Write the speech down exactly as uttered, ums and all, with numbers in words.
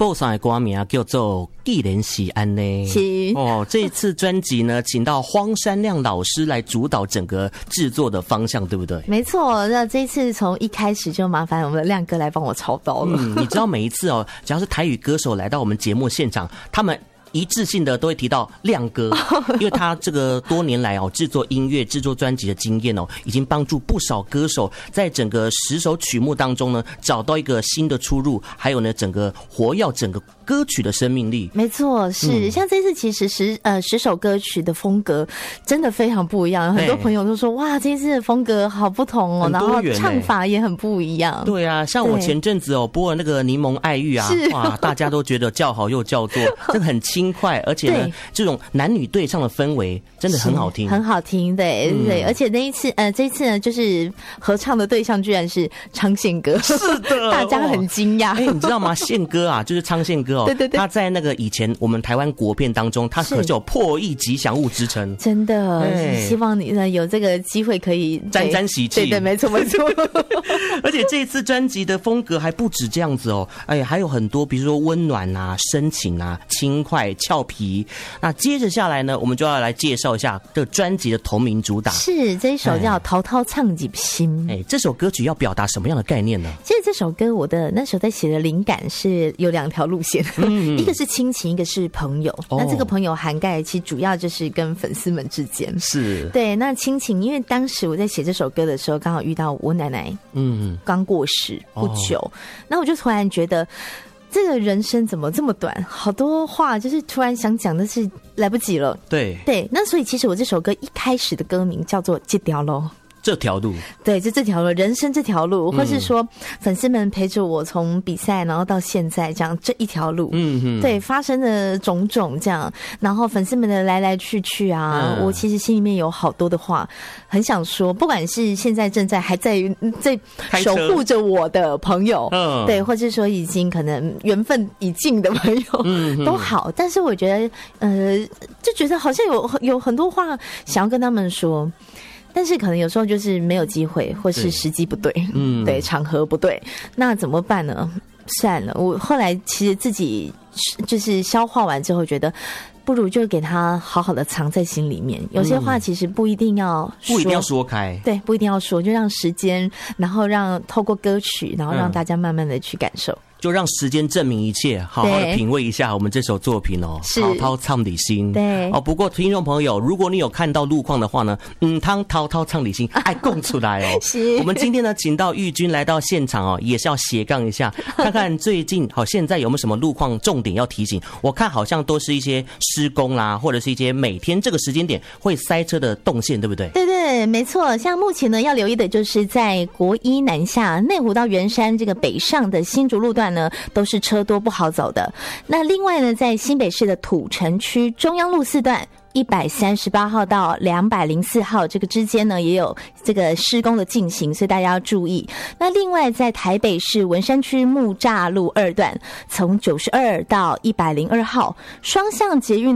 报上的歌名叫做既然是安呢， 是哦，这次专辑呢，请到荒山亮老师来主导整个制作的方向，对不对？ 没错，那这一次从一开始就麻烦我们的亮哥来帮我操刀了。 嗯，你知道每一次哦，只要是台语歌手来到我们节目现场，他们一致性的都会提到亮哥，因为他这个多年来哦制作音乐、制作专辑的经验哦，已经帮助不少歌手在整个十首曲目当中呢找到一个新的出路，还有呢整个活跃整个歌曲的生命力。 没错，是、嗯、像这次其实十呃十首歌曲的风格真的非常不一样，很多朋友都说哇，这次的风格好不同哦，然后唱法也很不一样。 对啊，像我前阵子哦播了那个柠檬爱玉啊，哇，大家都觉得叫好又叫座，这个很轻快，而且呢这种男女对唱的氛围真的很好听， 很好听，对、嗯、对，而且那一次呃这一次呢就是合唱的对象居然是昌宪哥， 是的， 大家很惊讶。 哎、欸，你知道吗？宪哥啊，就是昌宪哥哦， 对对对， 他在那个以前我们台湾国片当中，他可是有破亿吉祥物之称，真的。希望你呢有这个机会可以沾沾喜气， 对对，没错没错。 而且这一次专辑的风格还不止这样子哦，哎，还有很多，比如说温暖啊、深情啊、轻快、俏皮。那接着下来呢，我们就要来介绍一下这专辑的同名主打， 是这一首叫《滔滔唱入心》。 哎，这首歌曲要表达什么样的概念呢？ 其实这首歌我的那时候在写的灵感是有两条路线，嗯、一个是亲情，一个是朋友。哦、那这个朋友涵盖其实主要就是跟粉丝们之间， 是对。那亲情，因为当时我在写这首歌的时候，刚好遇到我奶奶，嗯，刚过世不久，哦、那我就突然觉得。这个人生怎么这么短？好多话就是突然想讲，但是来不及了。 对对，那所以其实我这首歌一开始的歌名叫做《这条路》。 这条路， 对，就这条路，人生这条路，或是说粉丝们陪着我从比赛然后到现在这样这一条路，嗯，对，发生的种种这样，然后粉丝们的来来去去啊，嗯、我其实心里面有好多的话很想说，不管是现在正在还在在守护着我的朋友，嗯，对，或是说已经可能缘分已尽的朋友，嗯，都好，但是我觉得，呃，就觉得好像有有很多话想要跟他们说。但是可能有时候就是没有机会，或是时机不对，嗯，对，场合不对，那怎么办呢？算了，我后来其实自己就是消化完之后，觉得不如就给他好好的藏在心里面。有些话其实不一定要说， 不一定要说开， 对，不一定要说，就让时间，然后让透过歌曲，然后让大家慢慢的去感受。嗯， 就让时间证明一切，好好的品味一下我们这首作品哦，滔滔唱你心。 对哦，不过听众朋友，如果你有看到路况的话呢，嗯，汤滔滔唱你心，爱供出来哦。 是， 我们今天呢，请到玉君来到现场哦，也是要斜杠一下，看看最近好现在有没有什么路况重点要提醒。我看好像都是一些施工啦，或者是一些每天这个时间点会塞车的动线，对不对？ 对对，没错。像目前呢，要留意的就是在国一南下内湖到圆山这个北上的新竹路段呢，都是车多不好走的。那另外呢，在新北市的土城区中央路四段一百三十八号到两百零四号这个之间呢，也有这个施工的进行，所以大家要注意。那另外在台北市文山区木栅路二段，从九十二到一百零二号双向捷运